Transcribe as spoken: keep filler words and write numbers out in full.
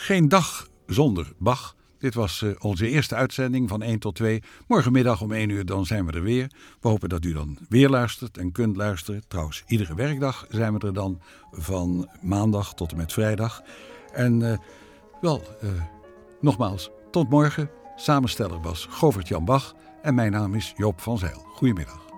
Geen dag zonder Bach. Dit was uh, onze eerste uitzending van één tot twee. Morgenmiddag om één uur dan zijn we er weer. We hopen dat u dan weer luistert en kunt luisteren. Trouwens, iedere werkdag zijn we er dan van maandag tot en met vrijdag. En uh, wel, uh, nogmaals, tot morgen. Samensteller was Govert-Jan Bach en mijn naam is Joop van Zijl. Goedemiddag.